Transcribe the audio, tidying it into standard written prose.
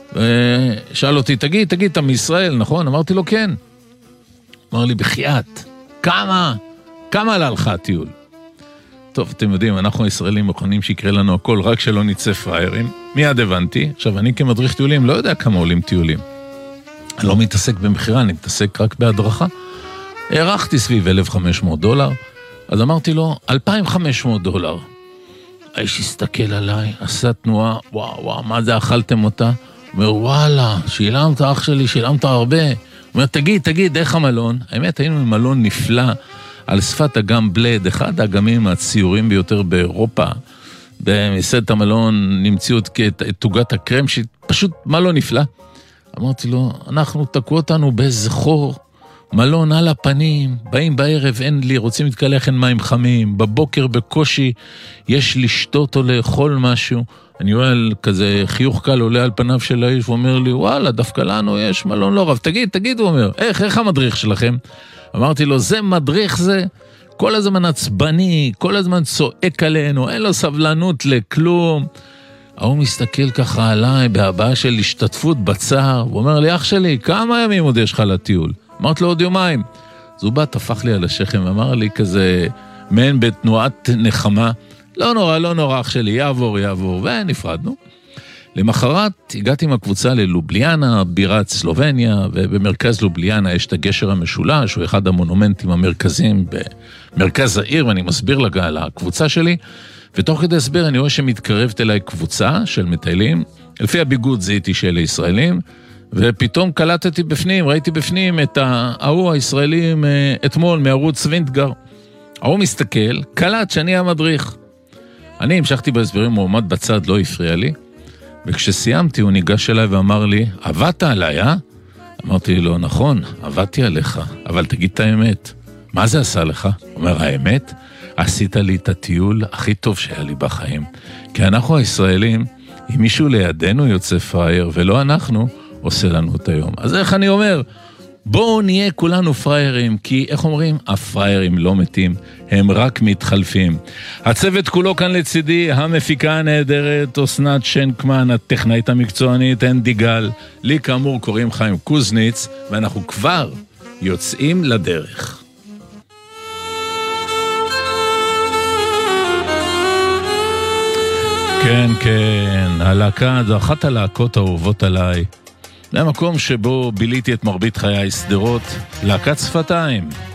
שאל אותי, תגיד, אתה מישראל, נכון? אמרתי לו, כן. אמר לי, בחייאת, כמה עלה לך הטיול? טוב, אתם יודעים, אנחנו הישראלים מוכנים שיקרה לנו הכל, רק שלא נצא פריירים. מיד הבנתי. עכשיו, אני כמדריך טיולים לא יודע כמה עולים טיולים. אני לא מתעסק במחירה, אני מתעסק רק בהדרכה. הערכתי סביב $1,500. אז אמרתי לו, $2,500. האיש הסתכל עליי, עשה תנועה, וואו, מה זה אכלתם אותה? אומר, וואלה, שילמת אח שלי, שילמת הרבה. אומר, תגיד, איך המלון? האמת, היינו במלון נפלא, על שפת אגם בלד, אחד האגמים הציורים ביותר באירופה. במסעדת המלון נמצאו את תוגת הקרם, שפשוט מלון נפלא. אמרתי לו, אנחנו תקעו אותנו באיזה חור, מלון על הפנים, באים בערב, אין לי, רוצים להתקלח, אין מים חמים, בבוקר בקושי יש לשתות או לאכול משהו. אני רואה כזה חיוך קל עולה על פניו של האיש, ואומר לי, וואלה, דווקא לנו יש מלון לא רב. תגיד, הוא אומר, איך המדריך שלכם? אמרתי לו, זה מדריך זה, כל הזמן עצבני, כל הזמן צועק עלינו, אין לו סבלנות לכלום. הוא מסתכל ככה עליי בהבעה של השתתפות בצער, הוא אומר לי, אח שלי, כמה ימים עוד יש לך לטיול? אמרתי לו, עוד יומיים. אז הוא בא, תפח לי על השכם, אמר לי כזה, מעין בתנועת נחמה, לא נורא, אח שלי, יעבור, ונפרדנו. למחרת הגעתי עם הקבוצה ללובליאנה, בירת סלובניה, ובמרכז לובליאנה יש את הגשר המשולש, הוא אחד המונומנטים המרכזיים במרכז העיר, ואני מסביר לקבוצה שלי, ותוך כדי הסבר אני רואה שמתקרבת אליי קבוצה של מטיילים, לפי הביגוד זיהיתי שאלה ישראלים, ופתאום קלטתי בפנים, ראיתי בפנים את הישראלים אתמול מערוץ וינטגר. הוא מסתכל, קלט שאני המדריך. אני המשכתי בהסברים, הוא עומד בצד, לא הפריע לי, וכשסיימתי הוא ניגש אליי ואמר לי, עבדת עליי, אה? אמרתי לו, נכון, עבדתי עליך, אבל תגיד את האמת. מה זה עשה לך? אומר, האמת? עשית לי את הטיול הכי טוב שהיה לי בחיים. כי אנחנו הישראלים, אם מישהו לידינו יוצא פרייר, ולא אנחנו, עושה לנו את היום. אז איך אני אומר? בואו נהיה כולנו פריירים, כי איך אומרים? הפריירים לא מתים, הם רק מתחלפים. הצוות כולו כאן לצידי, המפיקה הנהדרת, אסנת שנקמן, הטכנאית המקצוענית, אנדי גל, לי כאמור קוראים חיים קוזניץ, ואנחנו כבר יוצאים לדרך. כן, הלהקה, זו אחת הלהקות האהובות עליי. זה המקום שבו ביליתי את מרבית חיי, סדרות, להקת שפתיים.